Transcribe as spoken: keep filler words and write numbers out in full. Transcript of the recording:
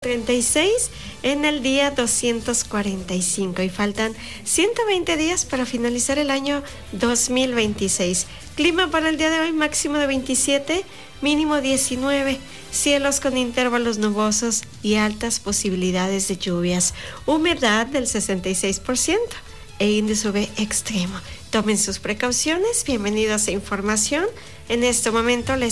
treinta y seis en el día doscientos cuarenta y cinco y faltan ciento veinte días para finalizar el año dos mil veintiséis. Clima para el día de hoy: máximo de veintisiete, mínimo diecinueve, cielos con intervalos nubosos y altas posibilidades de lluvias, humedad del sesenta y seis por ciento e índice U V extremo. Tomen sus precauciones. Bienvenidos a Información. En este momento les